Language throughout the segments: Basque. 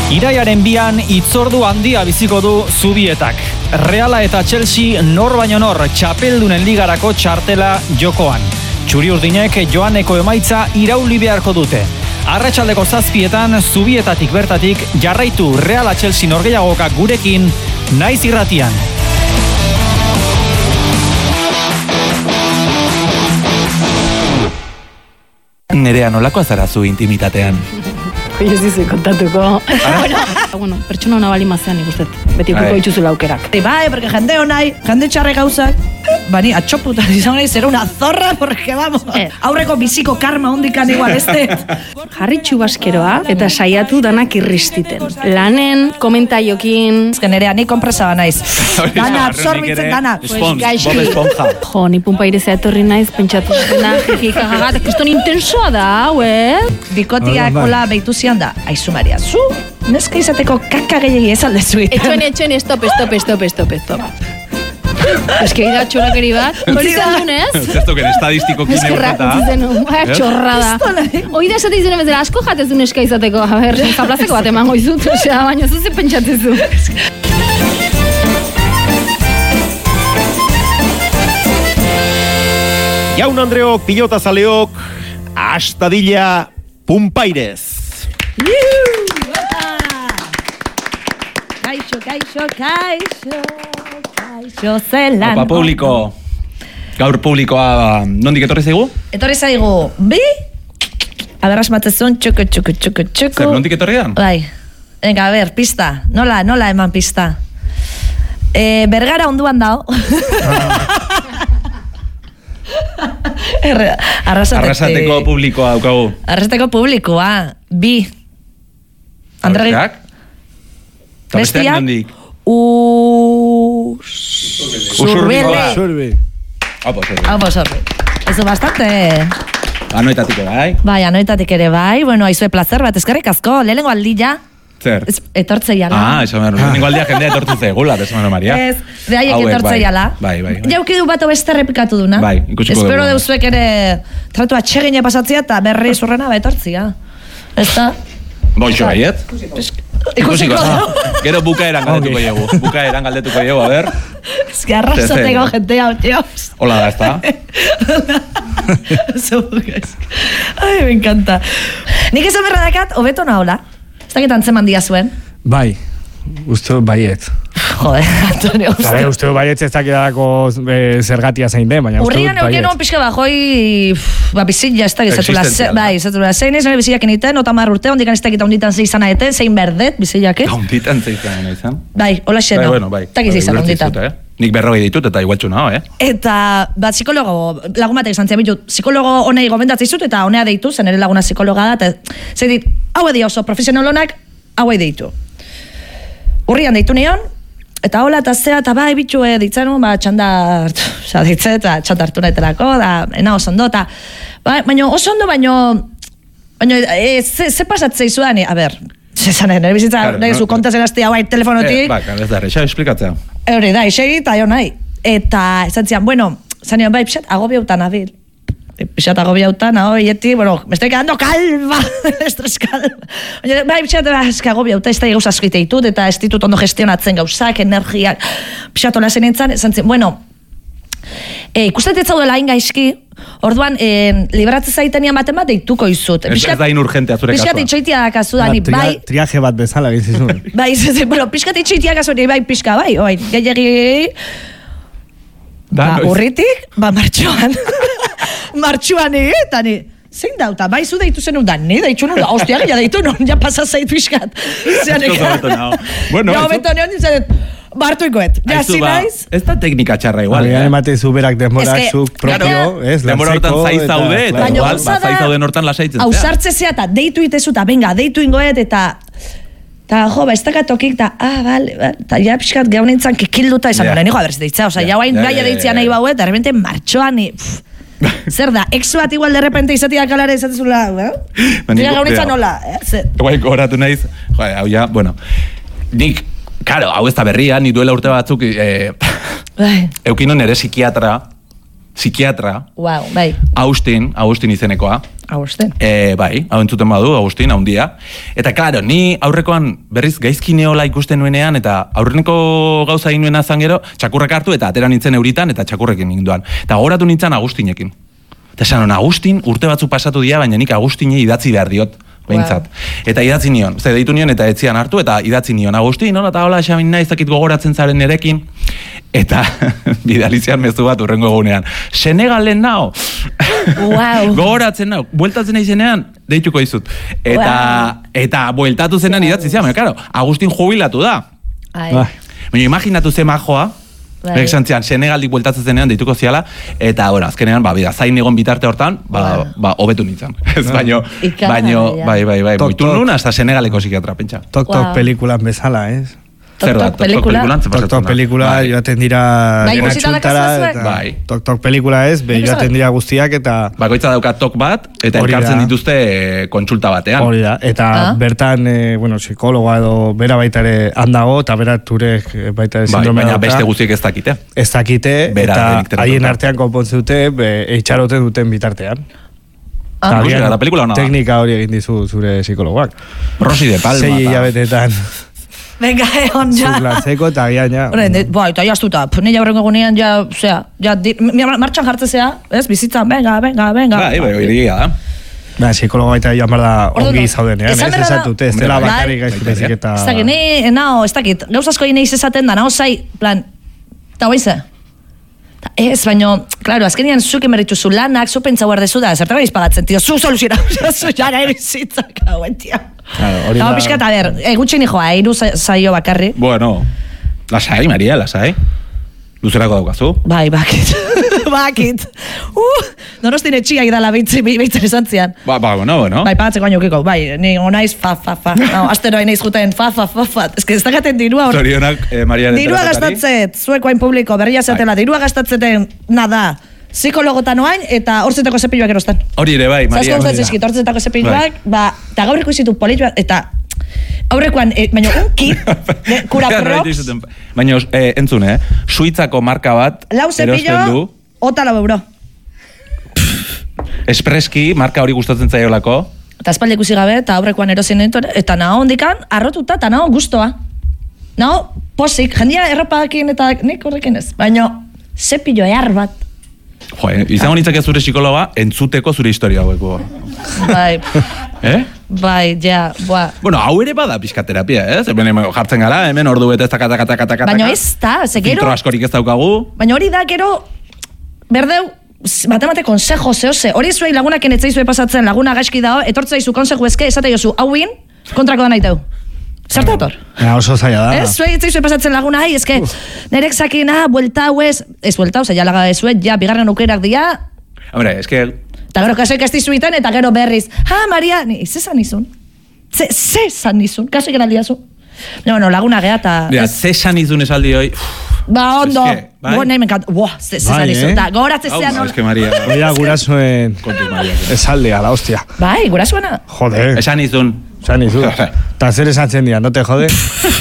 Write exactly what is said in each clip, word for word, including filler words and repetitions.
Iraiaren bian hitzordu handia biziko du Zubietak. Reala eta Chelsea nor baino nor txapeldunen ligarako txartela jokoan. Txuri-urdinek joaneko emaitza irauli beharko dute. Arratsaldeko zazpietan Zubietatik bertatik jarraitu Reala Chelsea norgehiagoka gurekin Naiz Irratian. Nerea, nolako azara zu intimitatean? Oie, ez dizu kontatuko. Bueno, pertsona hona bali mazean ikustet. Beti ikuko dituzula aukerak. Bai, porque jende honai, jende txarre gauzak. Bani, atxoputa, izan nahi, zera una zorra, porque vamos. Eh. Aurreko biziko karma hondikan igual, este. Jarri txubaskeroa eta saiatu danak irristiten. Lanen, komentaiokin. Ez generea, ni kompresaba naiz. Dana, absorbitzen dana. Bob Esponja. Jo, ni pumpa irezea etorri naiz, pentsatu zena, jejika gagat, kriston intensoa da, hau, eh? Bikotiak hola behitu zian da, aizu Maria, zu, neska izateko kaka gehiagi ez alde zuetan. Etxoen, etxoen, stop, stop, stop, stop, stop. Ez que ida txorakeri bat, hori zen dunez? Ez token estadistiko kine urtata. Ez que txorrada. Oida esate izan bezala, asko jatez du neska izateko, a ber, zaplazeko bat emango izut, osea, baina zuzi pentsatzezu. Jaun Andreok, pilota zaleok, astadilla Pumpairez. Kaixo, kaixo, kaixo, kaixo zelan. Opa, publiko. Gaur publikoa, nondik etorri zaigu? Etorri zaigu, bi? Aberras matezun, txuku, txuku, txuku, txuku. Zer, nondik etorri da? Bai, venga, a ber, pista. Nola, nola eman pista. E, Bergara onduan dao. Arrasateko. Arrasateko publikoa daukagu. Arrasateko publikoa, bi. Andregi. Bestia. U... Zurbele. Zurbe. Opo, zurbe. Opo, zurbe. Eso bastante. Anoetatik ere, bai? Bai, anoetatik ere, bai. Bueno, aizue placer bat, eskerrik asko. Lehenengo aldia. Zer? Etortzei ala. Ah, eso me lehenengo aldia jendea etortzu zegula, desemano Maria. Ez, behaiek etortzei ala. Bai, bai. Jauki du bat beste repikatu duna. Bai, ikusiko dugu. Espero deuzuek ere tratu atxegine pasatzia eta berri zurrena ba etortzia. Ez da? Boixo baiet? Ikusiko da. Gero bukaeran galdetuko dugu. Bukaeran galdetuko dugu, a ber. Ez que arrasateko jentea, tíos. Hola da, ez da? Ai, me encanta. Nik esan berra dakat, hobeto nahola. Ez dakit antzeman dia zuen. Bai, uste baiet. Joder, Antonio, uste. Zare, uste baiet ez dakidako zergatia zein den, baina uste Urrian baiet. euken hon pixka bajoi, ba, bizilla ez dakit, zatula, bai, zatula, zein ez, nire bizillak eniten, otamar urte, ondikan ez dakit onditan zeizan aeten, zein berdet, bizillak, eh? Onditan zeizan izan? Bai, hola xeno. Bai, bueno, bai. Takiz izan onditan. Nik berrogei ditut eta igualtxu naho, eh? Eta, bat, psikologo, lagun batek izan zian bitut, psikologo honei gomendatzei zut, eta honea deitu, zen ere laguna psikologa da, eta zei dit, hau edia oso profesionalonak, hau deitu. Urrian deitu nion, eta hola, eta zea, eta bai, bitu, e, ditzen, ba, txanda, oza, ditze, eta txanda hartu nahetelako, da, ena oso ondo, eta, ba, baina oso ondo, baina, baina, e, ze, ze pasatzei zudan, a ber, zezanen, nire bizitza, claro, nahi zu no, kontazen hasti hau telefonotik. Eh, ba, ez da, reixa, esplikatzea. Hori da, isegi, eta jo nahi. Eta, esan zian, bueno, zanion, bai, pixat, agobiautan abil. Pixat agobiautan, hau, ieti, bueno, me estoy quedando calma, estres calma. Bai, pixat, eska agobiauta, ez da gauz asko ditut, eta ez ditut ondo gestionatzen gauzak, energiak, pixat hola zen entzan, esan zian, bueno, e, ikusten ditzaudela hain gaizki, orduan, e, liberatzen zaitenian baten bat deituko izut. Ez da inurgentea zure kasua. Pixkat itxoitia da kasu dani, ba, bai. Triaje bat bezala gizizun. Bai, bueno, pixkat itxoitia kasu dani, bai, pixka, bai, oi, gehiagi... Ba, urritik, ba, martxoan. Martxoan, eta ni... Zein dauta, bai, zu deitu zenun da, ni deitu nuen, ostia, ja deitu nuen, ja pasa zait pixkat. Bueno, ja, beto neon nintzen, bartuikoet. Ja, zinaiz? Ez da teknika txarra igual. Baina emate zu berak demorazuk propio, ez, denbora hortan zaiz zaude, eta igual, ba, zaiz zaude nortan lasaitzen. Hau sartzezea, eta deitu itezu, eta venga, deitu ingoet, eta... Eta, jo, ba, ez dakatokik, eta, ah, bale, eta ja pixkat gehu nintzen kikilduta izan, yeah. Nigo aberz deitza, oza, yeah. Ja guain yeah, gaia yeah, deitzea yeah, nahi bauet, de repente martxoan, ni, zer da, ex bat igual de repente izatea kalare izatezula, eh? Tira gehu nintzen nola, eh? Guai, goratu nahiz, jo, hau ja, bueno, nik, karo, hau ez da berria, ni duela urte batzuk, eh, eukino nere psikiatra, psikiatra, wow, bai. Austin, Austin izenekoa, Agustin. E, bai, hau entzuten badu, Agustin, haundia. Eta, klaro, ni aurrekoan berriz gaizkineola ikusten nuenean, eta aurreneko gauza egin nuena zan gero, txakurrak hartu, eta atera nintzen euritan, eta txakurrekin ninduan. Eta gogoratu nintzen Agustinekin. Eta esan, Agustin, urte batzuk pasatu dira, baina nik Agustine idatzi behar diot. Behintzat. Wow. Eta idatzi nion, ze deitu nion eta etzian hartu, eta idatzi nion, Agustin, hola eta hola, esamin nahi, zakit gogoratzen zaren nerekin, eta bidalizian mezu bat urrengo egunean. Senegalen nao! Wow. Gogoratzen nao, bueltatzen nahi zenean, deituko izut. Eta, wow. eta bueltatu zenean idatzi zian, claro, Agustin jubilatu da. Ai. Baina imaginatu ze majoa, Berek zantzian, Senegaldik bueltatzen zenean deituko ziala, eta, bueno, azkenean, ba, bida, zain egon bitarte hortan, ba, ba, hobetu nintzen. Ez baino, baino, bai, bai, bai, boitu nun, hasta Senegaleko psikiatra, pentsa. Tok-tok pelikulan bezala, ez? Zer da, tok-tok pelikulan? Tok-tok pelikula, joaten dira dena txuntara, eta tok-tok pelikula ez, be joaten dira guztiak, eta... Bakoitza dauka tok bat, eta elkartzen dituzte kontsulta batean. Hori da, eta bertan, bueno, psikologoa edo bera baita ere handago, eta bera turek baita ere sindromea dauka. Baina beste guztiek ez dakite. Ez dakite, eta haien artean konpontzen dute, eitxaroten duten bitartean. Ah, la pelikula ona. Teknika hori egin dizu zure psikologoak. Rosi de Palma. Sei hilabetetan. Venga, egon, ja. Zuglatzeko eta agian, ja. Ba, eta jaztuta, nire aurrengo gunean, ja, zera, ja, martxan jartzezea, ez, bizitzan, venga, venga, venga. Ba, bai, hori da. Ba, psikologo baita joan behar da ongi zaudenean, ez esatute, ez dela bakarrik gaizki bezik eta... Ez dakit, ni, nao, ez dakit, gauz asko ineiz esaten da, nao zai, plan, eta hoize? Ez, baino, klaro, azkenian zuk emerritu zu lanak, zu pentsa guardezu da, zertara izpagatzen, tio, zu soluziona, zu jara erizitzak, hauen, tio. Eta pixkat, a ber, gutxin joa, iru zaio bakarri. Bueno, lasai, Maria, lasai. Luzerako daukazu. Bai, bakit. Bakit. Uh, donostin etxiak idala behitzen izan zian. Ba, ba, bueno, bueno. Bai, pagatzeko baino ukiko, bai, ni onaiz, fa, fa, fa. No, astero hain eiz juten, fa, fa, fa, fa. Ez que ez dakaten dirua hor. Zorionak, eh, Mariaren dirua gastatzet, zueko hain publiko, berria zeatela, dirua gastatzeten, nada, psikologotan oain, eta hortzetako zepilluak erostan. Hori ere, bai, Maria. Zasko hortzet zizkit, hortzetako zepilluak, ba, eta gaurreko izitu polituak, eta aurrekoan, eh, baina unki, kura props. Baina, eh, entzun, eh, Suitzako marka bat lau zepillo, ota lau euro. Espreski, marka hori gustatzen zaiolako. Eta espalde ikusi gabe, eta aurrekoan erosin dituen, eta naho ondikan, arrotuta, eta naho gustoa. Naho, posik, jendia erropakin eta nik horrekin ez. Baina, zepillo ehar bat. Jo, eh, izango nitzak zure psikologa, entzuteko zure historia haueko. Bai. Eh? Bai, ja, boa. Bueno, hau ere bada pizkaterapia, ez? Hemen jartzen gara, hemen ordu bete ez taka-taka-taka-taka. Baina ez da, ze gero... Filtro askorik ez daukagu. Baina hori da, gero, berdeu, batemate konsejo, zehose. Hori zuei lagunaken etzaizue pasatzen, laguna gaizki dao, etortzaizu konsejo ezke, esate jozu, hauin, kontrako da nahi teu. Zertu etor? Ja, oso zaila da. Ez, zuei etzaizue pasatzen laguna, hai, ezke, nerek zakina, buelta hau ez, ez buelta hau, ze jalaga ezuet, ja, bigarren aukerak dia. Hombre, eske... Eta gero kasoik ez dizuiten, eta gero berriz, ha, Maria, ni, ze zan nizun? Ze, ze zan nizun? Kasoik enaldiazu? No, no, laguna gea, eta... Mira, ze zan nizun esaldi hoi... Ba, ondo, bo, nahi menkant, buah, ze zan nizun, eta gogoratze zean... Ez que Maria... Oia, gurasuen... Esaldea, la hostia. Bai, gurasuena. Joder. Esan nizun. Esan nizun. Eta zer esan zen dia, no te jode?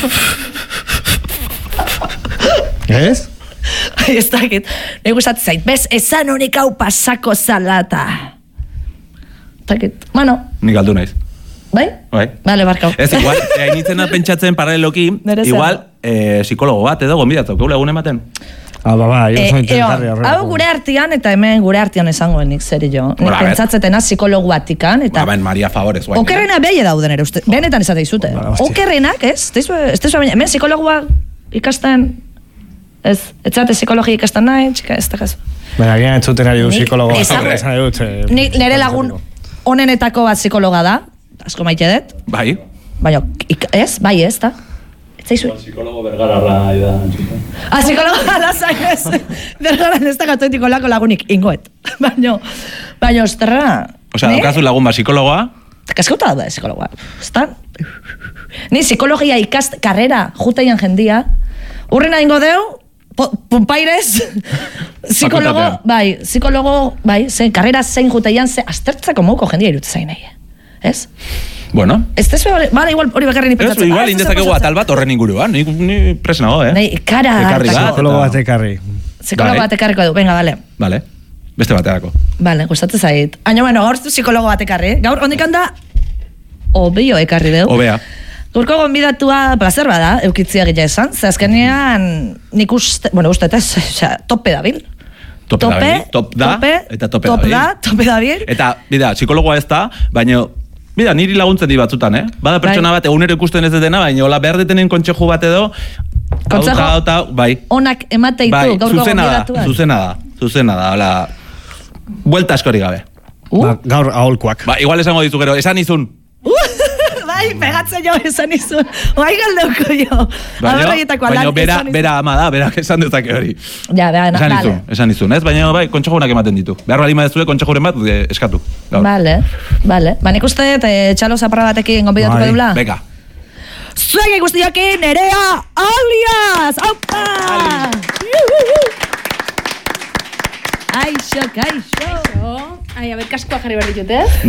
Ez? Ez dakit, nahi gustatzen zait, bez, esan honik hau pasako zalata. Takit, bueno. Nik aldu naiz. Bai? Bai. Bale, barkau. Ez, igual, hainitzena pentsatzen paraleloki, igual, eh, psikologo bat edo gombidatzok, egun egun ematen. Ah, ba, ba, jo eh, zoin tentarri horrela. Hau gure artian, eta hemen gure artian esangoenik, zer jo. Nik pentsatzeten az psikologu atikan, eta... Ba, ben, Maria Favorez, guain. Okerrena behi dauden ere, uste, benetan esate izute. Okerrenak, ez? Ez tezu baina, hemen psikologua ikasten... Ez, ez zate psikologia ikasten nahi, txika, ez da jazu. Baina, gian entzuten ari du psikologoa. Nik nire lagun onenetako bat psikologa da, asko maite dut. Bai. Baina, ez, bai ez, da. Ez zaizu. Psikologo bergararra da. Ah, psikologo da, zain ez. Bergaran ez da gatoetiko lako lagunik, ingoet. Baina, baina, osterra. Osea, daukazu lagun bat psikologoa. Kaskauta da, psikologoa. Estan? Ni psikologia ikast, karrera, jutaian jendia. Urrena ingo deu, Pumpaires, psikologo, bai, psikologo, bai, zein, karrera zein juteian, ze astertzako mouko jendia irut zain nahi, ez? Bueno. Ez tezu, bale, igual hori bakarri nipetatzen. Ez, igual indezakegu atal bat horren inguruan, ni, ni presnago, eh? Nei, kara. Psikologo bat ekarri. Psikologo bat ekarriko du, venga, bale. Bale. beste baterako. Vale, gustatzen zait. Baina, bueno, gaur psikologo bat ekarri. Gaur, hondik handa, obio ekarri deu. Obea. Gaurko gonbidatua plazer bada, eukitzia gila esan. Ze azkenean, nik uste, bueno, uste ez, osea, tope dabil. Tope, tope dabil, top da, tope, eta tope top dabil. da, tope dabil. Eta, bida, psikologoa ez da, baina, bida, niri laguntzen di batzutan, eh? Bada pertsona bat, egunero ikusten ez dena, baina, hola, behar detenen kontxeju bat edo, Kontsejo hau ta, bai. Onak emateitu, Bai, gaurko zuzena da, gonbidatuak. zuzena da, zuzena da, hola, buelta askori gabe. Uh? Ba, gaur aholkuak. Ba, igual esango dizu gero, esan izun. Bai, pegatzen jo esan izun. Bai galdeuko jo. Aberraietako Baina, alan bera, esan izun. bera ama da, berak esan dezake hori. Ja, bera, Esan vale. izun, esan izun, ez? Baina, bai, kontxegunak ematen ditu. Behar bali madezue kontxeguren bat, eh, eskatu. Gaur. Vale, vale. Ba, nik uste, eh, txalo zaparra batekin gonbidatuko Bai. dula. Venga. Zuek guztiokin, Nerea Alias! Aupa! Aixo, kaixo! Ai, a ber, kaskoa jarri behar ditut, ez?